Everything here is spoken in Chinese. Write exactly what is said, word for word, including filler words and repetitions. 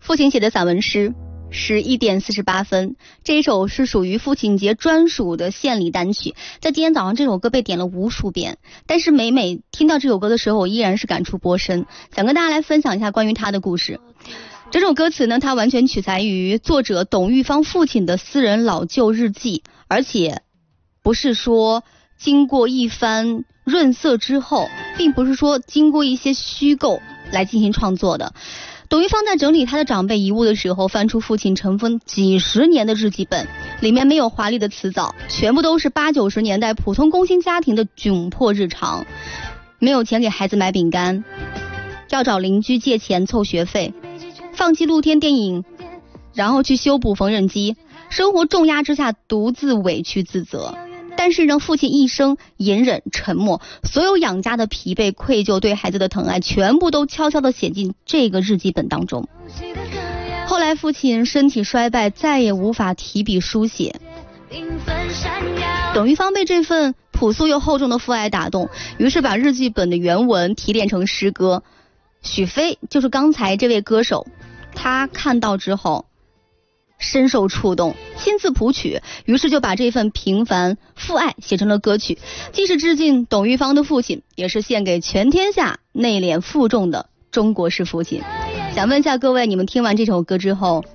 父亲写的散文诗，十一点四十八分，这一首是属于父亲节专属的献礼单曲，在今天早上这首歌被点了无数遍，但是每每听到这首歌的时候，我依然是感触颇深，想跟大家来分享一下关于他的故事。这首歌词呢，它完全取材于作者董玉芳父亲的私人老旧日记，而且不是说经过一番润色之后，并不是说经过一些虚构来进行创作的。董玉芳在整理他的长辈遗物的时候，翻出父亲尘封几十年的日记本，里面没有华丽的辞藻，全部都是八九十年代普通工薪家庭的窘迫日常。没有钱给孩子买饼干，要找邻居借钱凑学费，放弃露天电影，然后去修补缝纫机，生活重压之下独自委屈自责。但是让父亲一生隐忍沉默，所有养家的疲惫愧疚，对孩子的疼爱，全部都悄悄地写进这个日记本当中。后来父亲身体衰败，再也无法提笔书写，董玉芳被这份朴素又厚重的父爱打动，于是把日记本的原文提炼成诗歌。许飞就是刚才这位歌手，他看到之后深受触动，亲自谱曲，于是就把这份平凡父爱写成了歌曲，既是致敬董玉芳的父亲，也是献给全天下内敛负重的中国式父亲。想问一下各位，你们听完这首歌之后